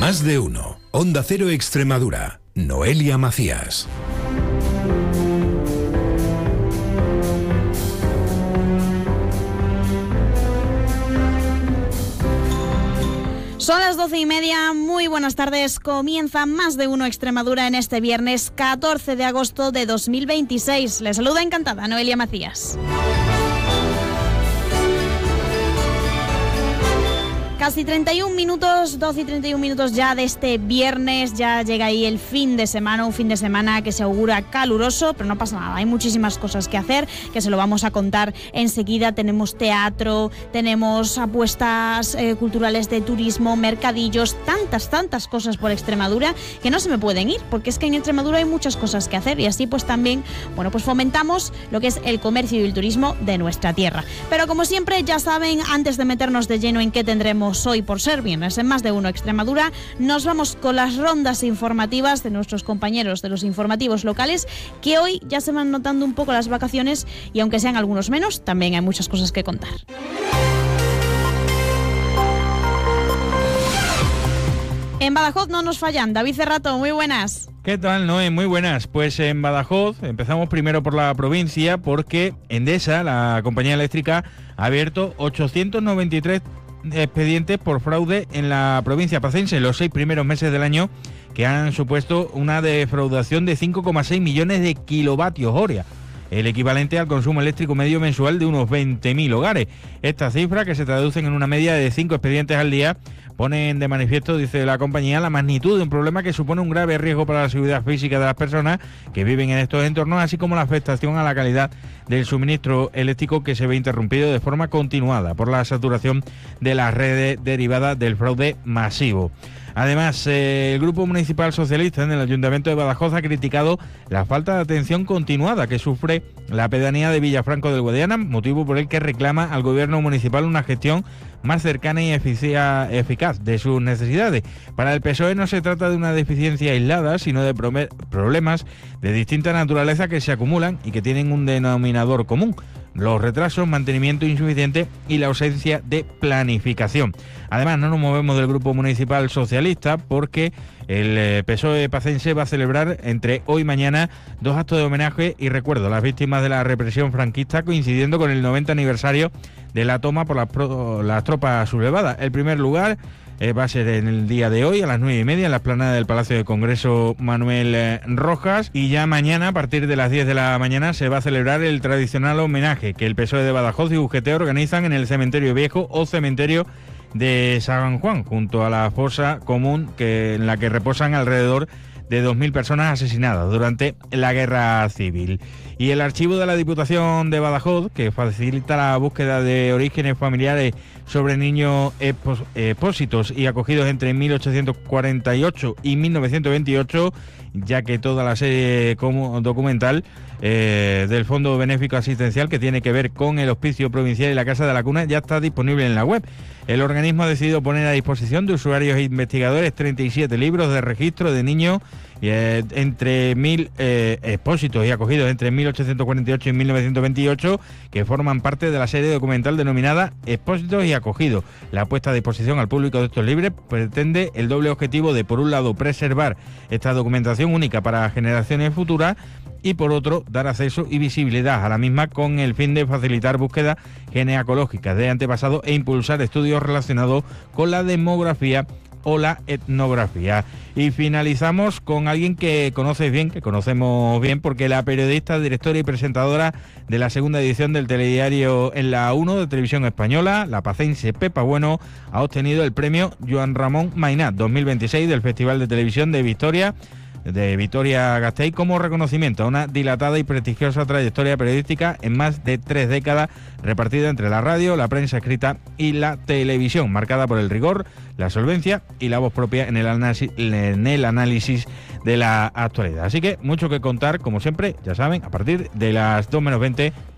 Más de uno. Onda Cero Extremadura. Noelia Macías. Son las 12:30, muy buenas tardes. Comienza Más de Uno Extremadura en este viernes 14 de agosto de 2026. Les saluda encantada Noelia Macías. Casi 31 minutos, 12 y 31 minutos ya de este viernes, ya llega ahí el fin de semana, un fin de semana que se augura caluroso, pero no pasa nada, hay muchísimas cosas que hacer, que se lo vamos a contar enseguida. Tenemos teatro, tenemos apuestas culturales de turismo, mercadillos, tantas cosas por Extremadura que no se me pueden ir, porque es que en Extremadura hay muchas cosas que hacer y así pues también, bueno, pues fomentamos lo que es el comercio y el turismo de nuestra tierra. Pero como siempre, ya saben, antes de meternos de lleno en qué tendremos hoy por ser viernes en Más de Uno Extremadura, nos vamos con las rondas informativas de nuestros compañeros de los informativos locales, que hoy ya se van notando un poco las vacaciones y aunque sean algunos menos, también hay muchas cosas que contar. En Badajoz no nos fallan. David Cerrato, muy buenas. ¿Qué tal, Noé? Muy buenas. Pues en Badajoz empezamos primero por la provincia porque Endesa, la compañía eléctrica, ha abierto 893 expedientes por fraude en la provincia pacense en los 6 primeros meses del año, que han supuesto una defraudación de 5,6 millones de kilovatios hora, el equivalente al consumo eléctrico medio mensual de unos 20.000 hogares. Esta cifra, que se traducen en una media de 5 expedientes al día, ponen de manifiesto, dice la compañía, la magnitud de un problema que supone un grave riesgo para la seguridad física de las personas que viven en estos entornos, así como la afectación a la calidad del suministro eléctrico, que se ve interrumpido de forma continuada por la saturación de las redes derivadas del fraude masivo. Además, el Grupo Municipal Socialista en el Ayuntamiento de Badajoz ha criticado la falta de atención continuada que sufre la pedanía de Villafranco del Guadiana, motivo por el que reclama al Gobierno municipal una gestión más cercana y eficaz de sus necesidades. Para el PSOE no se trata de una deficiencia aislada, sino de problemas de distinta naturaleza que se acumulan y que tienen un denominador común: los retrasos, mantenimiento insuficiente y la ausencia de planificación. Además, no nos movemos del Grupo Municipal Socialista porque el PSOE pacense va a celebrar entre hoy y mañana 2 actos de homenaje y recuerdo a las víctimas de la represión franquista, coincidiendo con el 90 aniversario de la toma por las tropas sublevadas. El primer lugar va a ser en el día de hoy a las 9:30 en la explanada del Palacio de Congreso Manuel Rojas, y ya mañana a partir de las 10 de la mañana se va a celebrar el tradicional homenaje que el PSOE de Badajoz y UGT organizan en el Cementerio Viejo o Cementerio de San Juan, junto a la fosa común en la que reposan alrededor de 2.000 personas asesinadas durante la Guerra Civil. Y el archivo de la Diputación de Badajoz, que facilita la búsqueda de orígenes familiares sobre niños expósitos y acogidos entre 1848 y 1928, ya que toda la serie documental del Fondo Benéfico Asistencial, que tiene que ver con el Hospicio Provincial y la Casa de la Cuna, ya está disponible en la web. El organismo ha decidido poner a disposición de usuarios e investigadores 37 libros de registro de niños entre 1.000 expósitos y acogidos entre 1848 y 1928, que forman parte de la serie documental denominada Expósitos y Acogidos. La puesta a disposición al público de estos libros pretende el doble objetivo de, por un lado, preservar esta documentación única para generaciones futuras y, por otro, dar acceso y visibilidad a la misma con el fin de facilitar búsquedas genealógicas de antepasados e impulsar estudios relacionados con la demografía o la etnografía. Y finalizamos con alguien que conocemos bien, porque la periodista, directora y presentadora de la segunda edición del telediario En la 1 de Televisión Española, la pacense Pepa Bueno, ha obtenido el premio Joan Ramón Mainat 2026 del Festival de Televisión de Vitoria-Gasteiz, como reconocimiento a una dilatada y prestigiosa trayectoria periodística en más de 3 décadas, repartida entre la radio, la prensa escrita y la televisión, marcada por el rigor, la solvencia y la voz propia en el análisis de la actualidad. Así que mucho que contar, como siempre, ya saben, a partir de las 2 menos 20